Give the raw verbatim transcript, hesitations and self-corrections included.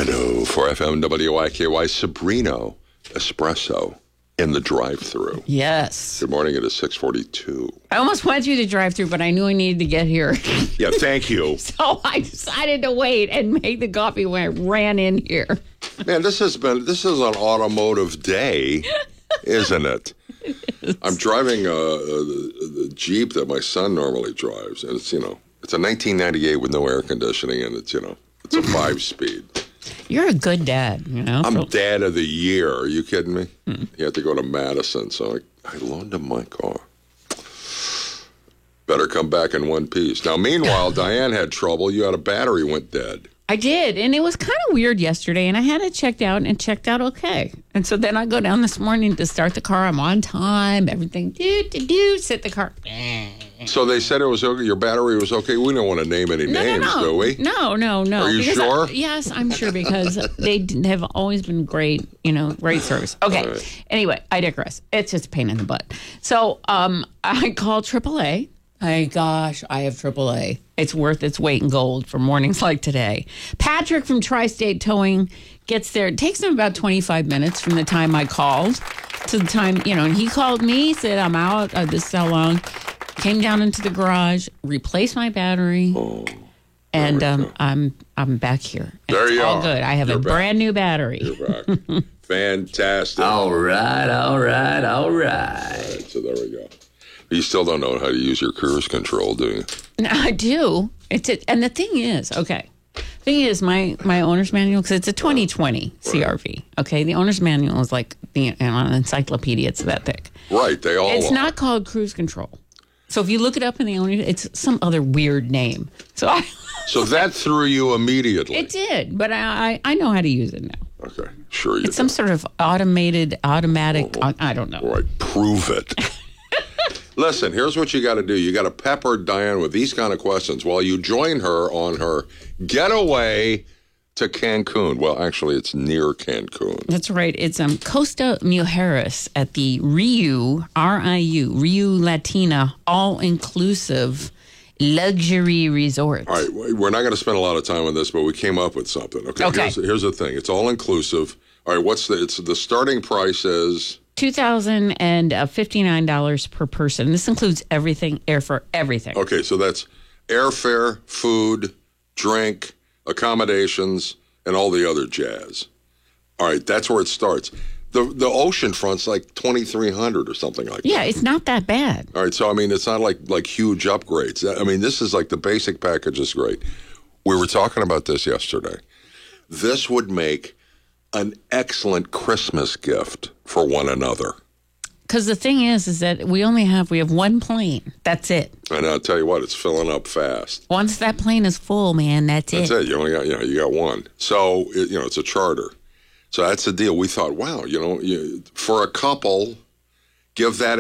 nine oh four F M W I K Y, Sabrino Espresso in the drive-thru. Yes. Good morning. It is six forty-two. I almost went through the drive-thru, but I knew I needed to get here. Yeah, thank you. So I decided to wait and make the coffee when I ran in here. Man, this has been, this is an automotive day, isn't it? It is. I'm driving uh, the, the Jeep that my son normally drives, and it's, you know, it's a nineteen ninety-eight with no air conditioning, and it's, you know, it's a five-speed. You're a good dad, you know. I'm so. dad of the year. Are you kidding me? Hmm. He had to go to Madison, so I, I loaned him my car. Better come back in one piece. Now, meanwhile, Diane had trouble. You had a battery went dead. I did, and it was kind of weird yesterday, and I had it checked out, and it checked out okay. And so then I go down this morning to start the car. I'm on time. Everything, do, do, do, sit the car. So they said it was okay. Your battery was okay. We don't want to name any no, names, no, no. do we? No, no, no. Are you because sure? I, yes, I'm sure because they have always been great, you know, great service. Okay. Right. Anyway, I digress. It's just a pain in the butt. So um, I called triple A. My gosh, I have triple A. It's worth its weight in gold for mornings like today. Patrick from Tri-State Towing gets there. It takes him about twenty-five minutes from the time I called to the time, you know, and he called me, said, I'm out. Uh, this is how long. Came down into the garage, replaced my battery, Oh, and um, I'm I'm back here. And there it's you all are. good. I have You're a back. brand new battery. You're back. Fantastic. All right, all right, all right. All right, so there we go. But you still don't know how to use your cruise control, do you? No, I do. It's a, and the thing is, okay. Thing is, my my owner's manual, because it's a twenty twenty C R V. Okay, the owner's manual is like the you know, an encyclopedia. It's that thick. Right, they all It's are. not called cruise control. So if you look it up in the owner, it's some other weird name. So I, So that threw you immediately. it did, but I, I I know how to use it now. Okay, sure you It's some do. sort of automated, automatic. I, I don't know. All right, prove it. Listen, here's what you got to do. You got to pepper Diane with these kind of questions while you join her on her getaway to Cancun. Well, actually, it's near Cancun. That's right. It's um Costa Mujeres at the Riu, R I U, Riu Latina, all-inclusive luxury resort. All right, we're not going to spend a lot of time on this, but we came up with something. Okay, Okay. Here's, here's the thing. It's all-inclusive. All right, what's the, it's the starting price is... two thousand fifty-nine dollars per person. This includes everything, airfare, everything. Okay, so that's airfare, food, drink, accommodations, and all the other jazz. All right, that's where it starts. The the ocean front's like twenty-three hundred or something like Yeah, that. it's not that bad. All right, so I mean, it's not like like huge upgrades. I mean, this is like the basic package is great. We were talking about this yesterday. This would make an excellent Christmas gift for one another. Because the thing is, is that we only have, we have one plane. That's it. And I'll tell you what, it's filling up fast. Once that plane is full, man, that's, That's it. it. You only got, you know, you got one. So, it, you know, it's a charter. So that's the deal. We thought, wow, you know, you, for a couple, give that